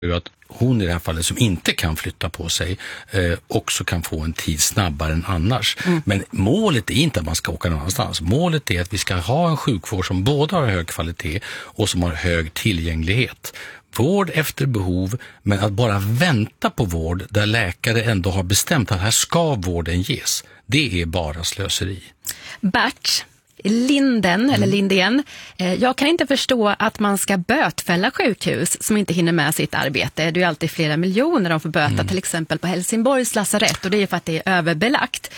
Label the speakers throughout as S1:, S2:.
S1: att hon i det här fallet som inte kan flytta på sig också kan få en tid snabbare än annars. Men målet är inte att man ska åka någon annanstans. Målet är att vi ska ha en sjukvård som både har hög kvalitet och som har hög tillgänglighet. Vård efter behov, men att bara vänta på vård där läkare ändå har bestämt att här ska vården ges, det är bara slöseri.
S2: Bert Linden, eller Lindén. Jag kan inte förstå att man ska bötfälla sjukhus som inte hinner med sitt arbete. Det är ju alltid flera miljoner de får böta, till exempel på Helsingborgs lasarett, och det är för att det är överbelagt.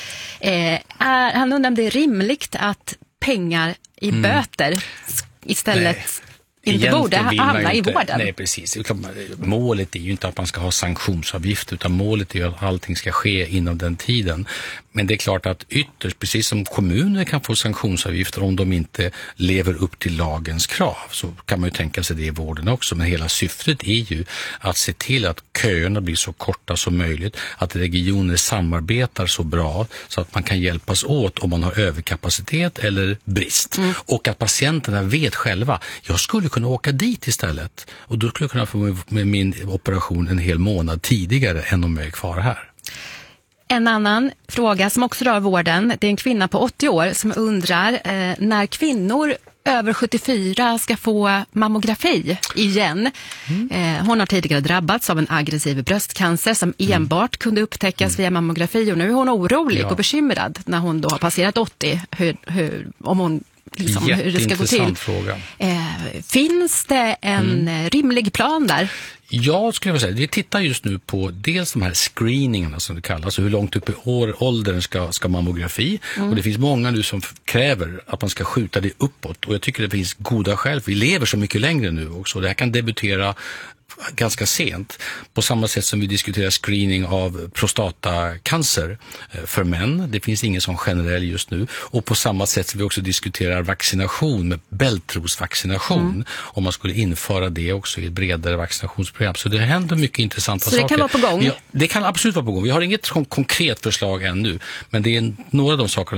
S2: Han undrar om det är rimligt att pengar i böter istället inte borde hamna i vården.
S1: Nej, precis. Målet är ju inte att man ska ha sanktionsavgift, utan målet är ju att allting ska ske inom den tiden. Men det är klart att ytterst, precis som kommuner kan få sanktionsavgifter om de inte lever upp till lagens krav, så kan man ju tänka sig det i vården också. Men hela syftet är ju att se till att köerna blir så korta som möjligt, att regioner samarbetar så bra så att man kan hjälpas åt om man har överkapacitet eller brist. Och att patienterna vet själva, jag skulle kunna åka dit istället, och då skulle jag kunna få med min operation en hel månad tidigare än om jag är kvar här.
S2: En annan fråga som också rör vården, det är en kvinna på 80 år som undrar när kvinnor över 74 ska få mammografi igen. Hon har tidigare drabbats av en aggressiv bröstcancer som enbart kunde upptäckas via mammografi, och nu är hon orolig och bekymrad när hon då har passerat 80, om hon hur det ska gå till.
S1: Fråga.
S2: Finns det en rimlig plan där?
S1: Ja, skulle jag säga. Vi tittar just nu på dels de här screeningarna som det kallas, alltså hur långt upp i åldern ska mammografi. Och det finns många nu som kräver att man ska skjuta det uppåt, och jag tycker det finns goda skäl, för vi lever så mycket längre nu också. Det här kan debutera ganska sent, på samma sätt som vi diskuterar screening av prostatacancer för män. Det finns ingen som generell just nu, och på samma sätt som vi också diskuterar vaccination med bältrosvaccination, om man skulle införa det också i ett bredare vaccinationsprogram. Så det händer mycket intressanta saker.
S2: Så det kan vara på gång?
S1: Det kan absolut vara på gång. Vi har inget konkret förslag ännu, men det är några av de sakerna